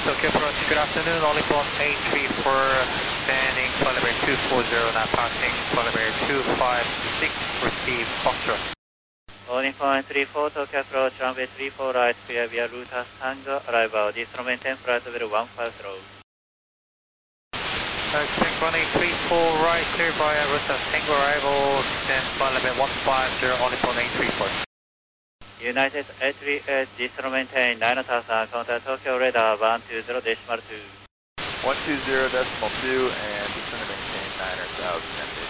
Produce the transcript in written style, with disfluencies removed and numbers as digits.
Tokyo approach, good afternoon. Olympus 834, standing flight level 240, now passing flight level 256, receive Foxtrot. Olympus 834, Tokyo approach, runway 34 right, clear via Ruta Tango, arrival, Distro maintain flight level 150. Sync 1834, right, clear via Ruta Tango, arrival, stand flight level 150, Olympus 834. United 838, Distro maintain 9000, contact Tokyo radar 120.2. 120.2 and descend to maintain 9000.